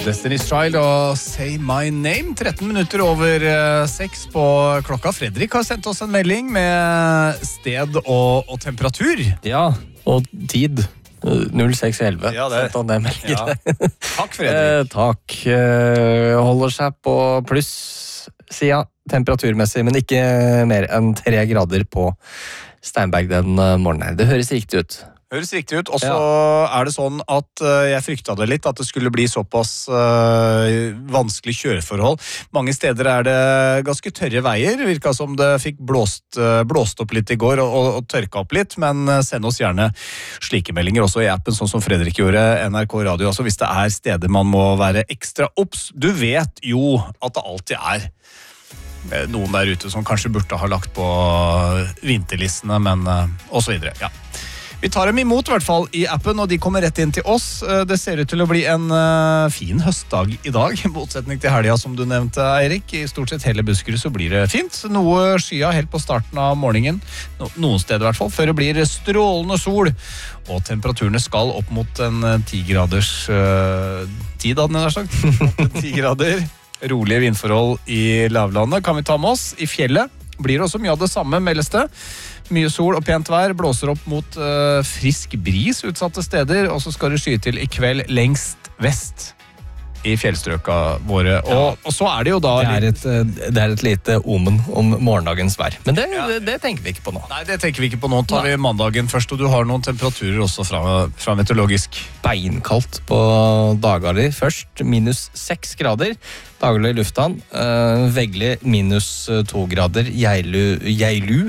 Destiny's Child og Say My Name. 13 minutter over 6 på klokka. Fredrik har sendt oss en melding med sted og temperatur. Ja, og tid. 0611. Ja, det. Sendte han det meldingen. Ja. Takk, Fredrik. Takk. Holder seg på pluss-sida temperaturmessig, men ikke mer enn 3 grader på Steinberg den morgenen her. Det høres riktig ut. Høres riktig ut. Og så er det sånn at jeg frykta det litt, at det skulle bli såpass vanskelig kjøreforhold. Mange steder er det ganske tørre veier. Virka som det fikk blåst opp litt i går og tørka opp litt, men send oss gjerne slike meldinger også i appen, sånn som Fredrik gjorde, NRK Radio. Altså hvis det er steder man må være ekstra obs. Du vet jo at det alltid er noen der ute som kanskje burde ha lagt på vinterlistene, men og så videre, ja. Vi tar dem imot i hvert fall i appen, og de kommer rett inn til oss. Det ser ut til å bli en fin høstdag i dag, i motsetning til helga som du nevnte, Eirik. I stort sett hele Buskerud så blir det fint. Noe skya helt på starten av morgenen, noen steder i hvert fall, før det blir strålende sol. Og temperaturene skal opp mot en 10 graders tid, hadde jeg nær sagt. 10 grader. Rolige vindforhold i lavlandet kan vi ta med oss. I fjellet blir det også mye av det samme, meldes det. Mye sol og pent vær, blåser opp mot frisk bris utsatte steder, og så skal det sky til i kveld lengst vest i fjellstrøka våre. Og så er det jo da... Det er et lite omen om morgendagens vær. Men det tenker vi ikke på nå. Nei, det tenker vi ikke på nå. Tar vi mandagen først, og du har noen temperaturer også fra meteorologisk. Beinkaldt på Dagari først, minus 6 grader. Daglig i lufthavn, Veggli minus 2 grader, Geilu.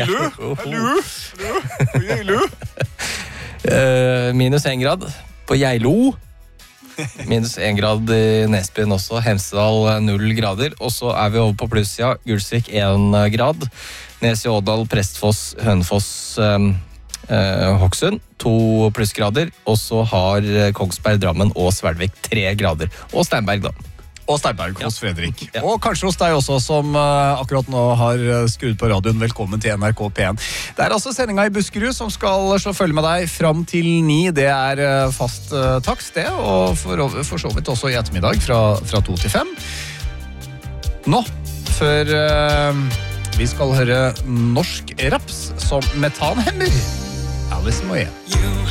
Minus 1 grad på Geilo. Minus 1 grad i Nesbyen også, Hemsedal 0 grader. Og så er vi over på plussida, Gulsvik 1 grad, Nes i Ådal, Prestfoss, Hønefoss, Hokksund 2 plussgrader. Og så har Kongsberg, Drammen og Svelvik 3 grader. Og Steinberg da. Og Steinberg hos Fredrik. Ja. Og kanskje hos deg også, som akkurat nå har skrudd på radioen. Velkommen til NRK P1. Det er altså sendinga i Buskerud som skal slå følge med deg fram til 9. Det er fast takst, det. Og for så vidt også i ettermiddag fra 2 til 5. Nå, før vi skal høre norsk raps som metanhemmer. Alice Moyet.